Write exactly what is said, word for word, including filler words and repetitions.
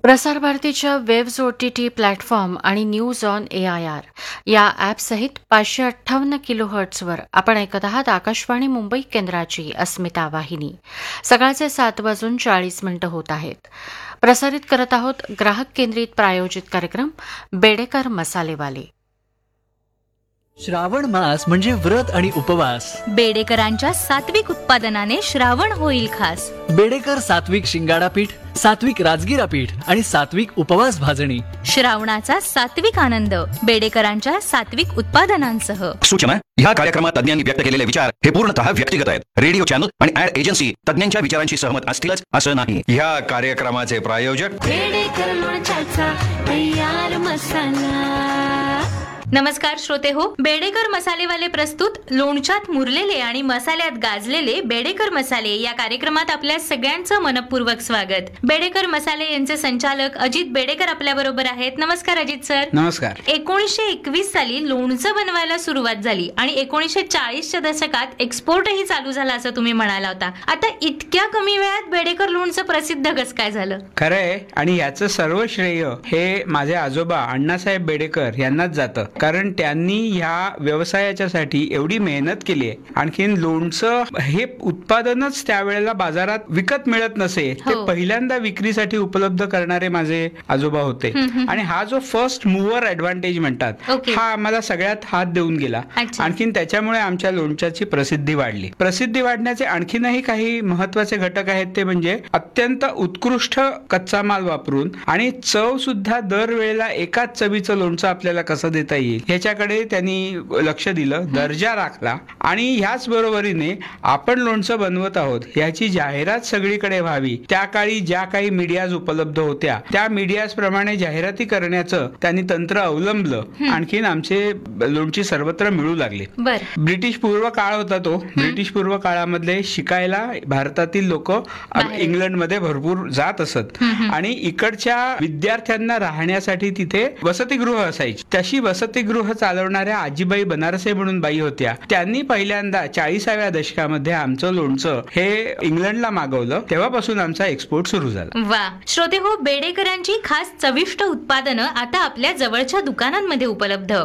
प्रसार भारतीच्या waves O T T platform आणि news on A I R या ॲपसहित पाचशे अठ्ठावन्न किलो हर्ट्सवर आपण ऐकत आहात आकाशवाणी मुंबई केंद्राची अस्मिता वाहिनी. सकाळचे सात वाजून चाळीस मिनिटं होत आहेत. प्रसारित करत आहोत ग्राहक केंद्रित प्रायोजित कार्यक्रम बेडेकर मसालेवाले. श्रावण मास म्हणजे व्रत आणि उपवास. बेडेकरांच्या सात्विक उत्पादनाने श्रावण होईल खास. बेडेकर सात्विक शिंगाडा पीठ, सात्विक राजगिरा पीठ आणि सात्विक उपवास भाजणी. श्रावणाचा सात्विक आनंद बेडेकरांच्या सात्विक उत्पादनांसह. सूचना: ह्या कार्यक्रमात तज्ञांनी व्यक्त केलेले विचार हे पूर्णतः व्यक्तिगत आहेत. रेडिओ चॅनल आणि ऍड एजन्सी तज्ञांच्या विचारांशी सहमत असतीलच असं नाही. ह्या कार्यक्रमाचे प्रायोजक बेडेकर लोणच्याचा तयार मसाला. नमस्कार श्रोते हो, बेडेकर मसालेवाले प्रस्तुत लोणच्यात मुरलेले आणि मसाल्यात गाजलेले बेडेकर मसाले या कार्यक्रमात आपल्या सगळ्यांचं मनपूर्वक स्वागत. बेडेकर मसाले यांचे संचालक अजित बेडेकर आपल्या बरोबर आहेत. नमस्कार अजित सर. नमस्कार. एकोणीसशे एकवीस साली लोणचं बनवायला सुरुवात झाली आणि एकोणीसशे चाळीसच्या दशकात एक्सपोर्टही चालू झाला असं तुम्ही म्हणाला होता. आता इतक्या कमी वेळात बेडेकर लोणचं प्रसिद्ध कसं काय झालं? खरंय, आणि याचं सर्व श्रेय हे माझे आजोबा अण्णासाहेब बेडेकर यांनाच जातं, कारण त्यांनी ह्या व्यवसायाच्या साठी एवढी मेहनत केली आहे. आणखीन लोणचं हे उत्पादनच त्यावेळेला बाजारात विकत मिळत नसे, ते पहिल्यांदा विक्रीसाठी उपलब्ध करणारे माझे आजोबा होते. आणि हा जो फर्स्ट मूव्हर ऍडव्हान्टेज म्हणतात, हा आम्हाला सगळ्यात हात देऊन गेला. आणखीन त्याच्यामुळे आमच्या लोणच्याची प्रसिद्धी वाढली. प्रसिद्धी वाढण्याचे आणखीनही काही महत्वाचे घटक आहेत, ते म्हणजे अत्यंत उत्कृष्ट कच्चा माल वापरून आणि चव सुद्धा दरवेळेला एकाच चवीचं लोणचं आपल्याला कसं देता येईल ह्याच्याकडे त्यांनी लक्ष दिलं, दर्जा राखला. आणि ह्याच बरोबरीने आपण लोणचं बनवत आहोत ह्याची जाहिरात सगळीकडे व्हावी, त्या काळी ज्या काही मीडियाज उपलब्ध होत्या त्या मीडियाज प्रमाणे जाहिराती करण्याचं त्यांनी तंत्र अवलंबलं. आणखीन आमचे लोणची सर्वत्र मिळू लागले. ब्रिटिश पूर्व काळ होता तो. ब्रिटिश पूर्व काळामधले शिकायला भारतातील लोक इंग्लंडमध्ये भरपूर जात असत आणि इकडच्या विद्यार्थ्यांना राहण्यासाठी तिथे वसतिगृह असायची. तशी वसतिगृह चालवणाऱ्या आजीबाई बनारसे म्हणून बाई होत्या. त्यांनी पहिल्यांदा चाळीसाव्या दशकामध्ये आमचं लोणचं हे इंग्लंडला मागवलं. तेव्हापासून आमचा एक्सपोर्ट सुरू झाला. वा श्रोते हो, बेडेकरांची खास चविष्ट उत्पादनं आता आपल्या जवळच्या दुकानांमध्ये उपलब्ध.